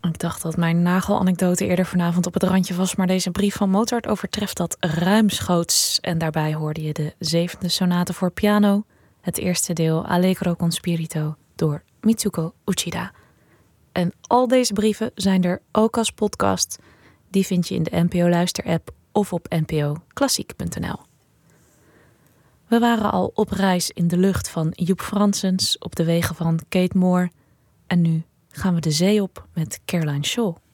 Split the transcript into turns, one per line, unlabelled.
Ik dacht dat mijn nagelanekdote eerder vanavond op het randje was, maar deze brief van Mozart overtreft dat ruimschoots. En daarbij hoorde je de 7e sonate voor piano, het eerste deel Allegro con spirito door Mitsuko Uchida. En al deze brieven zijn er ook als podcast. Die vind je in de NPO Luister-app of op npoklassiek.nl. We waren al op reis in de lucht van Joep Franssens op de wegen van Kate Moore. En nu gaan we de zee op met Caroline Shaw.